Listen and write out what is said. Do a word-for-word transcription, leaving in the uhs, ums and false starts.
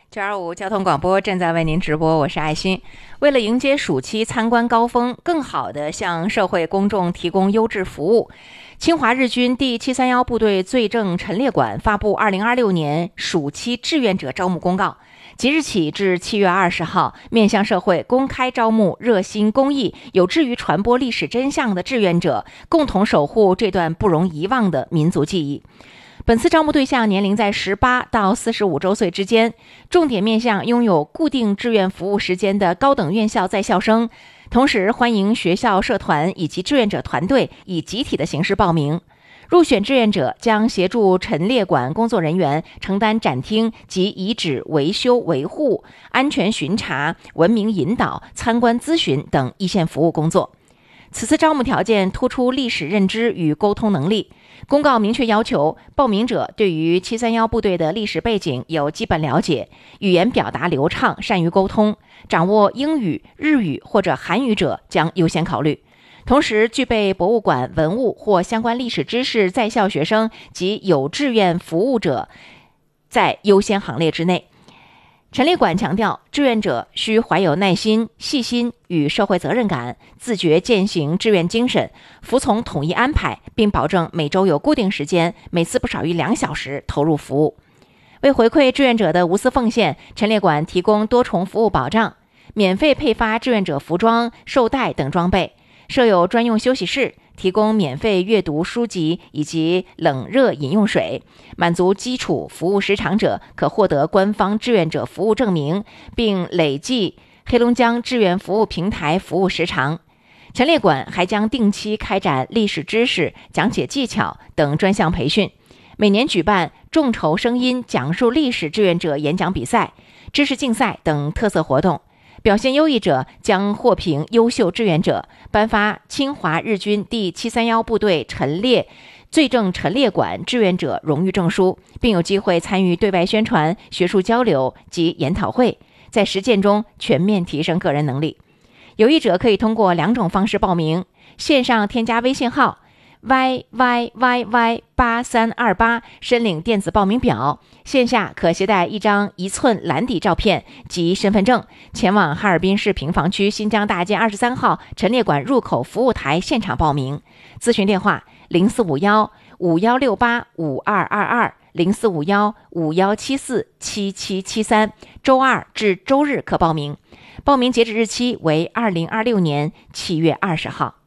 九二五交通广播正在为您直播，我是爱心。为了迎接暑期参观高峰，更好地向社会公众提供优质服务，侵华日军第七三一部队罪证陈列馆发布二零二六年暑期志愿者招募公告，即日起至七月二十号，面向社会公开招募热心公益、有志于传播历史真相的志愿者，共同守护这段不容遗忘的民族记忆。本次招募对象年龄在十八到四十五周岁之间，重点面向拥有固定志愿服务时间的高等院校在校生，同时欢迎学校社团以及志愿者团队以集体的形式报名。入选志愿者将协助陈列馆工作人员承担展厅及遗址维修维护、安全巡查、文明引导、参观咨询等一线服务工作。此次招募条件突出历史认知与沟通能力。公告明确要求报名者对于七三一部队的历史背景有基本了解，语言表达流畅，善于沟通，掌握英语、日语或者韩语者将优先考虑。同时，具备博物馆文物或相关历史知识在校学生及有志愿服务者在优先行列之内。陈列馆强调，志愿者需怀有耐心、细心与社会责任感，自觉践行志愿精神，服从统一安排，并保证每周有固定时间，每次不少于两小时投入服务。为回馈志愿者的无私奉献，陈列馆提供多重服务保障，免费配发志愿者服装、绶带等装备，设有专用休息室，提供免费阅读书籍以及冷热饮用水。满足基础服务时长者可获得官方志愿者服务证明，并累计黑龙江志愿服务平台服务时长。陈列馆还将定期开展历史知识、讲解技巧等专项培训，每年举办众筹声音讲述历史志愿者演讲比赛、知识竞赛等特色活动。表现优异者将获评优秀志愿者，颁发侵华日军第七三一部队陈列罪证陈列馆志愿者荣誉证书，并有机会参与对外宣传、学术交流及研讨会，在实践中全面提升个人能力。有意者可以通过两种方式报名：线上添加微信号 y y y y 八三二八 申领电子报名表，线下可携带一张一寸蓝底照片及身份证，前往哈尔滨市平房区新疆大街二十三号陈列馆入口服务台现场报名。咨询电话零四五幺五幺六八五二二二 零四五幺五幺七四七七七三，周二至周日可报名。报名截止日期为二零二六年七月二十号。